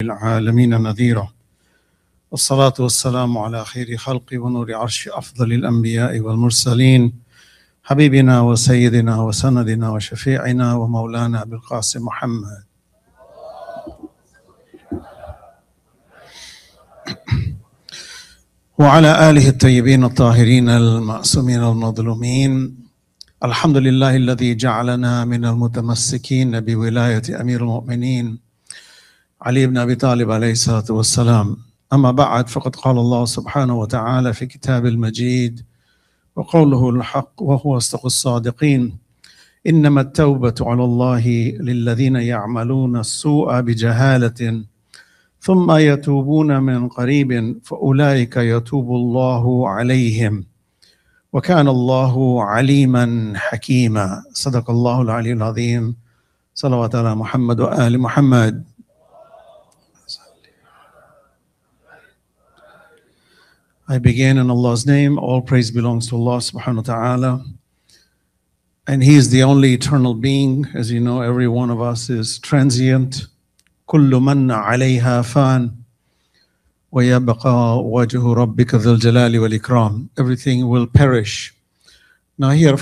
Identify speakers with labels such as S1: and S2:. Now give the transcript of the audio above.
S1: العالمين نذيرا، والصلاة والسلام على خير خلق ونور عرش أفضل الأنبياء والمرسلين، حبيبنا وسيدنا وسندنا وشفيعنا ومولانا أبي القاسم محمد وعلى آله الطيبين الطاهرين المعصومين المظلومين. الحمد لله الذي جعلنا من المتمسكين بولاية أمير المؤمنين علي بن أبي طالب عليه الصلاة والسلام. أما بعد، فقد قال الله سبحانه وتعالى في كتاب المجيد وقوله الحق وهو أصدق الصادقين: إنما التوبة على الله للذين يعملون السوء بجهالة ثم يتوبون من قريب فأولئك يتوب الله عليهم وكان الله عليما حكيما. صدق الله العلي العظيم. صلوات على محمد وآل محمد. I begin in Allah's name. All praise belongs to Allah subhanahu wa ta'ala. And He is the only eternal being. As you know, every one of us is transient. كل من عليها فان ويبقى وجه ربك ذو الجلال والإكرام. Everything will perish. Now here, of